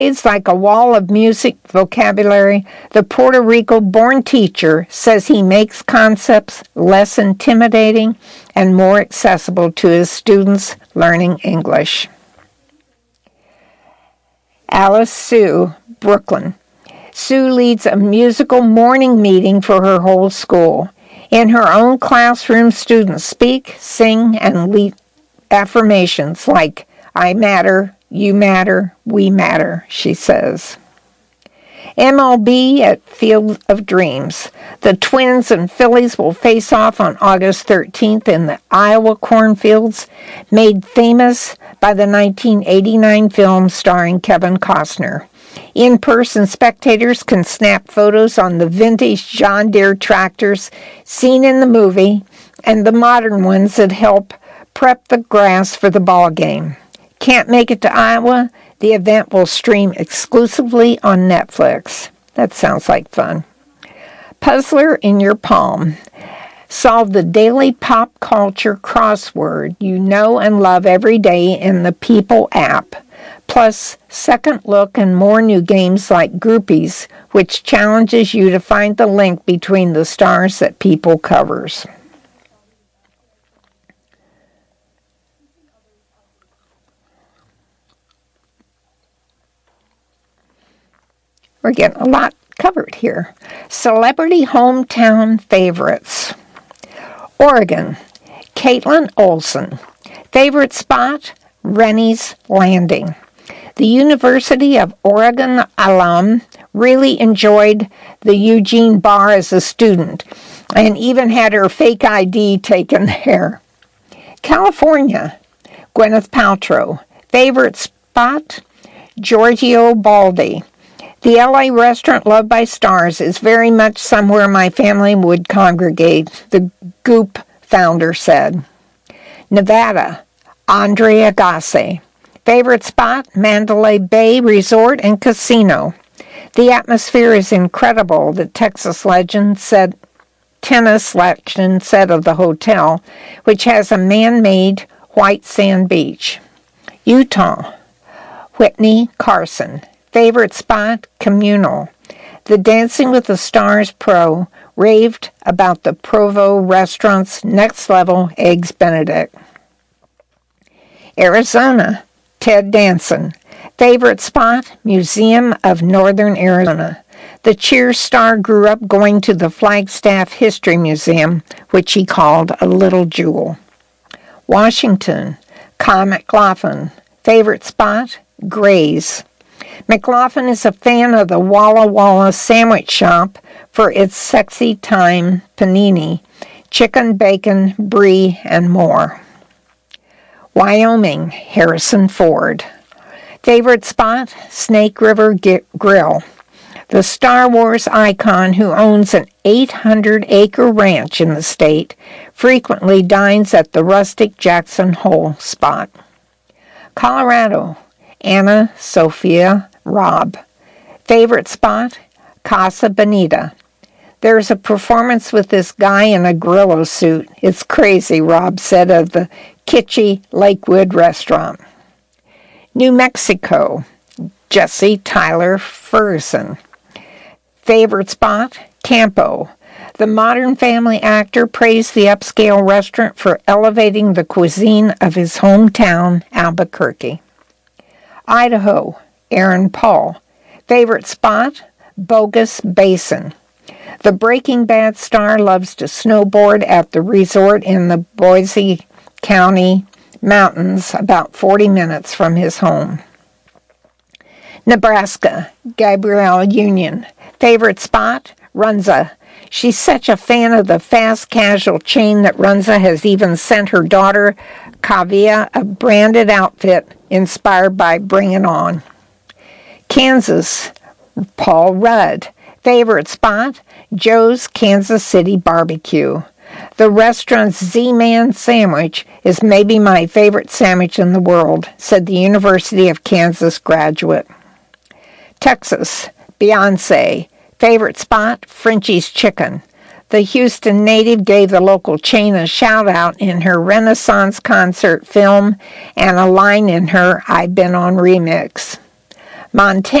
It's like a wall of music vocabulary. The Puerto Rico-born teacher says he makes concepts less intimidating and more accessible to his students learning English. Alice Sue, Brooklyn. Sue leads a musical morning meeting for her whole school. In her own classroom, students speak, sing, and lead affirmations like, "I matter, you matter, we matter," she says. MLB at Field of Dreams. The Twins and Phillies will face off on August 13th in the Iowa cornfields, made famous by the 1989 film starring Kevin Costner. In-person spectators can snap photos on the vintage John Deere tractors seen in the movie and the modern ones that help prep the grass for the ball game. Can't make it to Iowa? The event will stream exclusively on Netflix. That sounds like fun. Puzzler in your palm. Solve the daily pop culture crossword you know and love every day in the People app. Plus, second look and more new games like Groupies, which challenges you to find the link between the stars that People covers. We're getting a lot covered here. Celebrity hometown favorites. Oregon, Caitlin Olsen. Favorite spot, Rennie's Landing. The University of Oregon alum really enjoyed the Eugene Bar as a student and even had her fake ID taken there. California, Gwyneth Paltrow. Favorite spot, Giorgio Baldi. The LA restaurant loved by stars is very much somewhere my family would congregate, the Goop founder said. Nevada, Andre Agassi. Favorite spot, Mandalay Bay Resort and Casino. The atmosphere is incredible, the tennis legend said of the hotel, which has a man-made white sand beach. Utah, Whitney Carson. Favorite spot, Communal. The Dancing with the Stars pro raved about the Provo restaurant's next-level Eggs Benedict. Arizona, Ted Danson. Favorite spot, Museum of Northern Arizona. The Cheers star grew up going to the Flagstaff History Museum, which he called a little jewel. Washington, Kyle McLaughlin. Favorite spot, Gray's. McLaughlin is a fan of the Walla Walla Sandwich Shop for its sexy time panini, chicken, bacon, brie, and more. Wyoming, Harrison Ford. Favorite spot, Snake River Grill. The Star Wars icon who owns an 800-acre ranch in the state frequently dines at the rustic Jackson Hole spot. Colorado, Anna Sophia Robb. Favorite spot, Casa Bonita. There's a performance with this guy in a gorilla suit. It's crazy, Robb said of the kitschy Lakewood restaurant. New Mexico, Jesse Tyler Ferguson. Favorite spot, Campo. The Modern Family actor praised the upscale restaurant for elevating the cuisine of his hometown, Albuquerque. Idaho, Aaron Paul. Favorite spot, Bogus Basin. The Breaking Bad star loves to snowboard at the resort in the Boise County mountains about 40 minutes from his home. Nebraska, Gabrielle Union. Favorite spot, Runza. She's such a fan of the fast casual chain that Runza has even sent her daughter, Kavia, a branded outfit inspired by Bring It On. Kansas, Paul Rudd. Favorite spot, Joe's Kansas City Barbecue. The restaurant's Z-Man sandwich is maybe my favorite sandwich in the world, said the University of Kansas graduate. Texas, Beyonce. Favorite spot, Frenchie's Chicken. The Houston native gave the local chain a shout-out in her Renaissance concert film and a line in her I've Been On remix. Montana